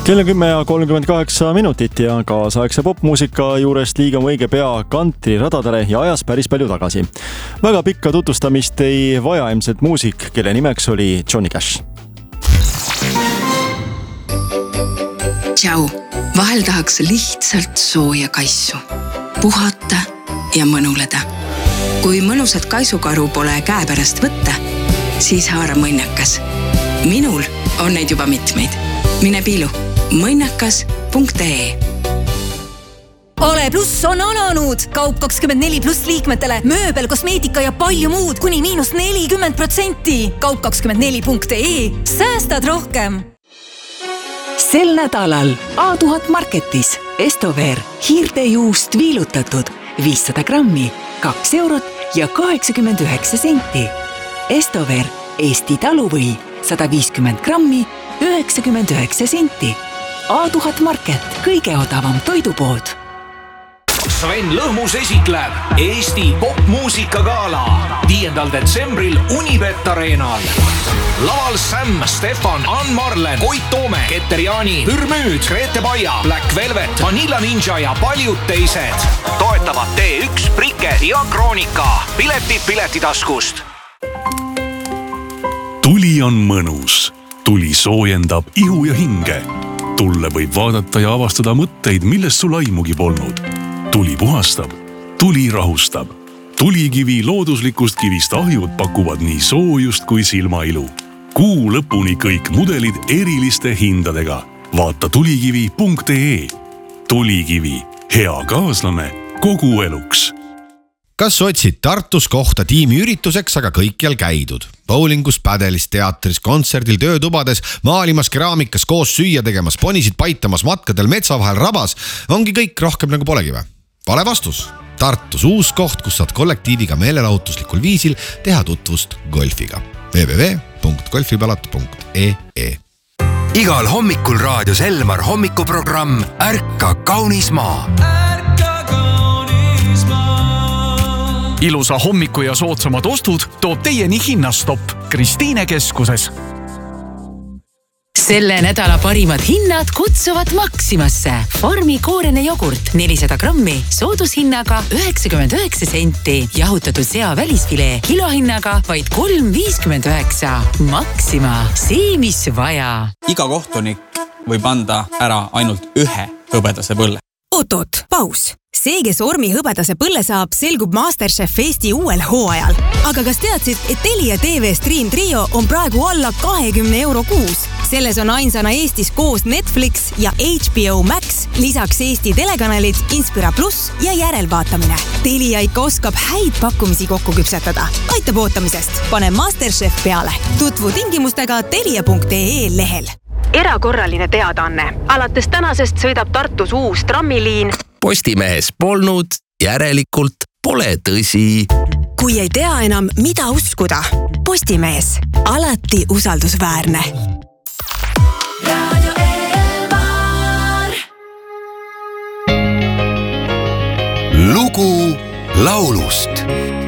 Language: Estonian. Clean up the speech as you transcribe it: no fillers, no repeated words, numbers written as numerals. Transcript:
Kell on 10:38 ja kaasaegse popmuusika juurest liigame õige pea kantriradadele ja ajas päris palju tagasi. Väga pikka tutvustamist ei vaja ilmselt muusik, kelle nimeks oli Johnny Cash. Tšau, vahel tahaks lihtsalt sooja kaisu, puhata ja mõnuleda. Kui mõnusat kaisukaru pole käepärast võtta, siis haara mõnnakas. Minul on neid juba mitmeid. Mine piilu mõnnakas.ee. Ale Plus on alanud! Kaup 24+ liikmetele, mööbel, kosmeetika ja palju muud kuni -40%. Kaup 24.ee. Säästad rohkem! Sel nädalal A1000 Marketis Estover hiirtejuust viilutatud 500 grammi, 2 eurot ja 89 senti. Estover Eesti taluvõi 150 grammi, 99 senti. A1000 Market, kõige odavam toidupood. Sven Lõhmus esitleb Eesti popmuusikagala 5. detsembril Unibet Arenal. Laval Sam, Stefan, Ann Marlen, Koit Toome, Keter Jaani, Pürmüüd, Grete Baia, Black Velvet, Vanilla Ninja ja paljud teised. Toetavad T1, Prike ja Kroonika. Piletid Piletitaskust. Tuli on mõnus. Tuli soojendab ihu ja hinge. Tulle võib vaadata ja avastada mõtteid, millest sul aimugi polnud. Tuli puhastab. Tuli rahustab. Tulikivi looduslikust kivist ahjud pakuvad nii soojust kui silmailu. Kuu lõpuni kõik mudelid eriliste hindadega. Vaata tulikivi.ee. Tulikivi. Hea kaaslane kogu eluks. Kas otsid Tartus kohta tiimiürituseks, aga kõikjal käidud? Bowlingus, pädelis, teatris, kontserdil, töötubades, maalimas, keraamikas, koos süüa tegemas, ponisid paitamas, matkadel, metsa vahel, rabas. Ongi kõik rohkem nagu polegi või? Vale vastus. Tartus uus koht, kus saad kollektiiviga meelelahutuslikul viisil teha tutvust golfiga. www.golfipalatu.ee. Igal hommikul raadios Elmar hommikuprogramm Ärka kaunis maa. Ilusa hommiku ja soodsamad ostud toob teieni Hinnastopp Kristiine keskuses. Selle nädala parimad hinnad kutsuvad Maximasse. Farmi koorene jogurt 400 grammi soodushinnaga 99 senti. Jahutatud sea välisfilee kilohinnaga vaid 3,59. Maxima, see mis vaja. Iga kohtunik võib anda ära ainult ühe hõbedase põlle. Oot, paus. See, kes Ormi hõbedase põlle saab, selgub MasterChef Eesti uuel hooajal. Aga kas teadsid, et Telia TV Stream Trio on praegu alla 20 euro kuus? Selles on ainsana Eestis koos Netflix ja HBO Max, lisaks Eesti telekanalid Inspira Plus ja järelvaatamine. Telia ikka oskab häid pakkumisi kokku küpsetada. Aitab ootamisest. Pane MasterChef peale. Tutvu tingimustega telia.ee lehel. Erakorraline teadaanne. Alates tänasest sõidab Tartus uus trammiliin. Postimehes polnud, järelikult pole tõsi. Kui ei tea enam, mida uskuda. Postimees. Alati usaldusväärne. Radio Elmar. Lugu laulust.